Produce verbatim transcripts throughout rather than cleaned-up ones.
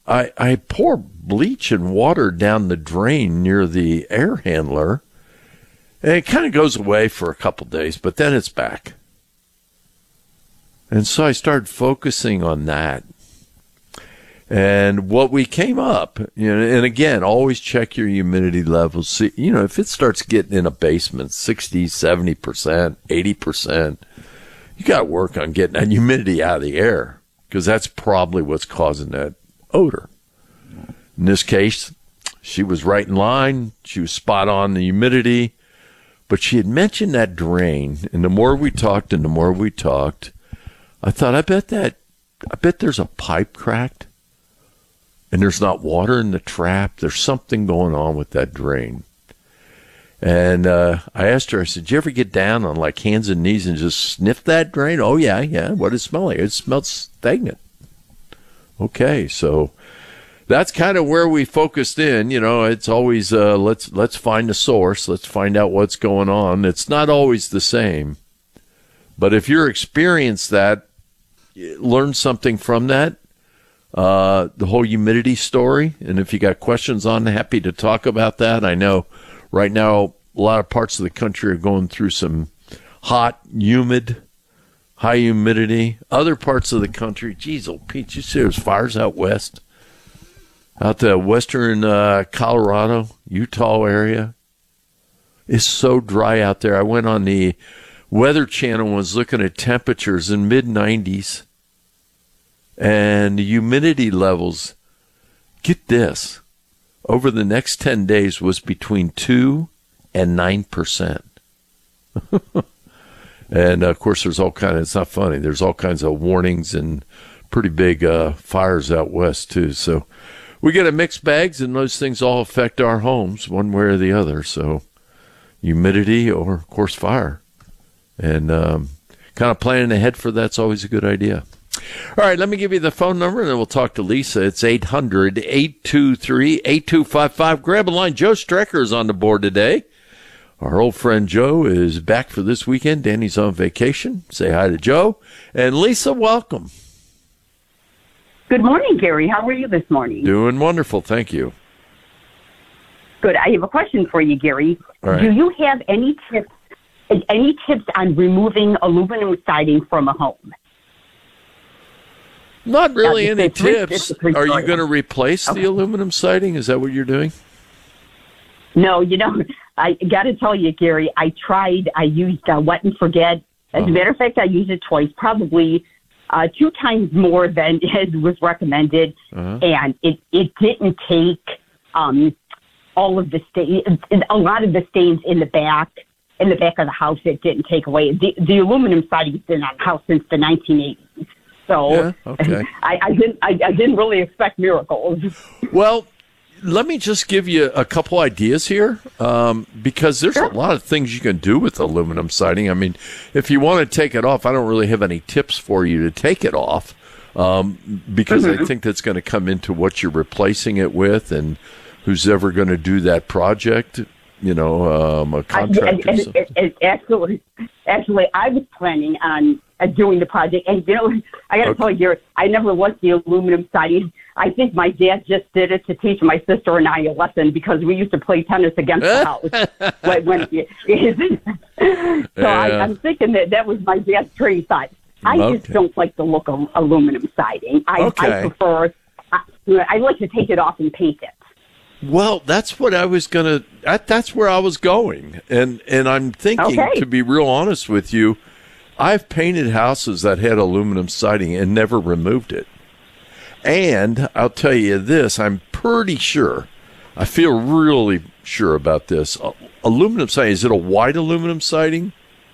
I, I pour bleach and water down the drain near the air handler, and it kind of goes away for a couple days, but then it's back. And so I started focusing on that. And what we came up, you know, and again, always check your humidity levels. See, you know, if it starts getting in a basement, sixty, seventy percent, eighty percent, you got to work on getting that humidity out of the air, because that's probably what's causing that odor. In this case, she was right in line. She was spot on the humidity, but she had mentioned that drain. And the more we talked and the more we talked, I thought, I bet that, I bet there's a pipe cracked. And there's not water in the trap. There's something going on with that drain. And uh, I asked her, I said, did you ever get down on like hands and knees and just sniff that drain? Oh, yeah, yeah. What does it smell like? It smells stagnant. Okay, so that's kind of where we focused in. You know, it's always uh, let's let's find the source. Let's find out what's going on. It's not always the same. But if you're experienced that, learn something from that. Uh, the whole humidity story. And if you got questions on, happy to talk about that. I know right now a lot of parts of the country are going through some hot, humid, high humidity. Other parts of the country, geez, oh Pete, you see there's fires out west, out the western uh, Colorado, Utah area. It's so dry out there. I went on the Weather Channel and was looking at temperatures in mid nineties. And the humidity levels, get this, over the next ten days was between two and nine percent. And, of course, there's all kinds of, it's not funny, there's all kinds of warnings and pretty big uh, fires out west, too. So we get a mixed bags, and those things all affect our homes one way or the other. So humidity or, of course, fire. And um, kind of planning ahead for that's always a good idea. All right, let me give you the phone number, and then we'll talk to Lisa. It's eight hundred, eight two three, eight two five five. Grab a line. Joe Strecker is on the board today. Our old friend Joe is back for this weekend. Danny's on vacation. Say hi to Joe. And Lisa, welcome. Good morning, Gary. How are you this morning? Doing wonderful. Thank you. Good. I have a question for you, Gary. All right. Do you have any tips, any tips on removing aluminum siding from a home? Not really any It's three- tips. it's three Are you story. going to replace Okay. the aluminum siding? Is that what you're doing? No, you know, I got to tell you, Gary, I tried, I used uh, Wet and Forget. As Uh-huh. a matter of fact, I used it twice, probably uh, two times more than as was recommended. Uh-huh. And it, it didn't take um, all of the stains, a lot of the stains in the back, in the back of the house, it didn't take away. The, the aluminum siding's been on the house since the nineteen eighties. So Yeah, okay. I, I didn't. I, I didn't really expect miracles. Well, let me just give you a couple ideas here, um, because there's Sure. a lot of things you can do with aluminum siding. I mean, if you want to take it off, I don't really have any tips for you to take it off, um, because Mm-hmm. I think that's going to come into what you're replacing it with, and who's ever going to do that project. You know, um, a contractor. I, or and, something. and, and actually, actually, I was planning on uh, doing the project, and you know, I got to Okay. tell you, Gary, I never liked the aluminum siding. I think my dad just did it to teach my sister and I a lesson because we used to play tennis against the house. when, when, so Yeah. I, I'm thinking that that was my dad's trade side. I just Okay. don't like the look of aluminum siding. I, Okay. I prefer. I, I like to take it off and paint it. Well, that's what I was gonna. That, that's where I was going, and and I'm thinking, Okay. to be real honest with you, I've painted houses that had aluminum siding and never removed it. And I'll tell you this: I'm pretty sure. I feel really sure about this. Uh, aluminum siding, is it a white aluminum siding?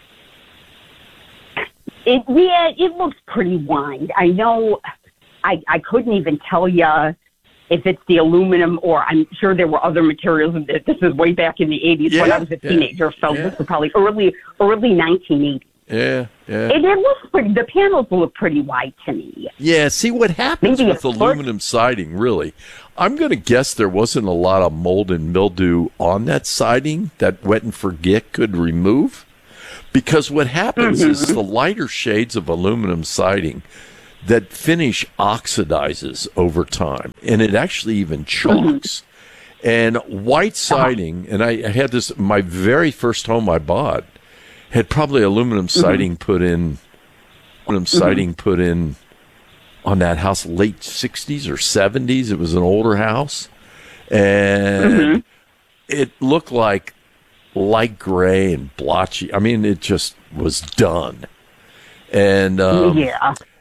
It, yeah, it looks pretty wide. I know. I I couldn't even tell you if it's the aluminum or I'm sure there were other materials. This is way back in the eighties when Yeah, I was a yeah, teenager. So yeah. this is probably early early nineteen eighties. Yeah, yeah. It, it looks pretty. The panels look pretty wide to me. Yeah, see what happens Maybe a with foot. aluminum siding, really. I'm going to guess there wasn't a lot of mold and mildew on that siding that Wet and Forget could remove. Because what happens Mm-hmm. is the lighter shades of aluminum siding, that finish oxidizes over time, and it actually even chalks. And white siding, and I, I had this, my very first home I bought had probably aluminum siding mm-hmm. put in, aluminum mm-hmm. siding put in on that house late sixties or seventies. It was an older house, and mm-hmm. it looked like light gray and blotchy. I mean, it just was done. And um, yeah.